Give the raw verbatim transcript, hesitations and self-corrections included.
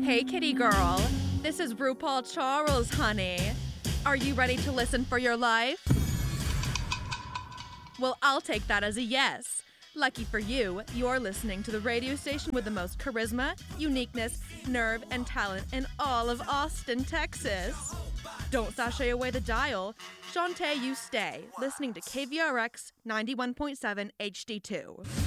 Hey, kitty girl. This is RuPaul Charles, honey. Are you ready to listen for your life? Well, I'll take that as a yes. Lucky for you, you're listening to the radio station with the most charisma, uniqueness, nerve, and talent in all of Austin, Texas. Don't sashay away the dial. Shantae, you stay, listening to K V R X ninety-one point seven H D two.